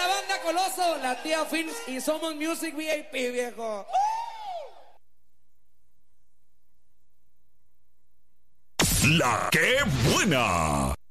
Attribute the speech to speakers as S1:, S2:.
S1: la banda Coloso, la tía Films y Somos Music VIP, viejo.
S2: La que buena.